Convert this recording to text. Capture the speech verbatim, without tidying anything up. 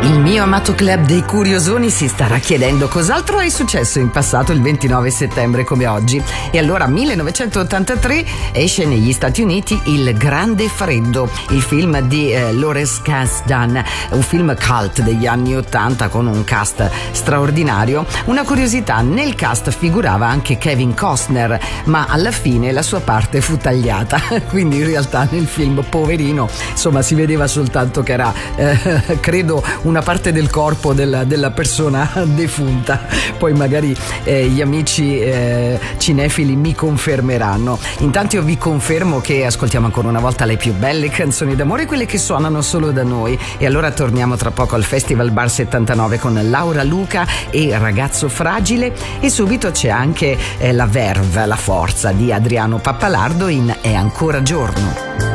Il mio amato club dei curiosoni si starà chiedendo cos'altro è successo in passato il ventinove settembre come oggi. E allora millenovecentottantatré esce negli Stati Uniti Il Grande Freddo, il film di eh, Lawrence Kasdan, un film cult degli anni ottanta con un cast straordinario. Una curiosità, nel cast figurava anche Kevin Costner, ma alla fine la sua parte fu tagliata, quindi in realtà nel film, poverino, insomma, si vedeva soltanto che era eh, credo una parte del corpo della, della persona defunta. Poi magari eh, gli amici eh, cinefili mi confermeranno. Intanto io vi confermo che ascoltiamo ancora una volta le più belle canzoni d'amore, quelle che suonano solo da noi. E allora torniamo tra poco al Festival Bar settantanove con Laura Luca e Ragazzo Fragile, e subito c'è anche eh, la verve, la forza di Adriano Pappalardo in È ancora giorno.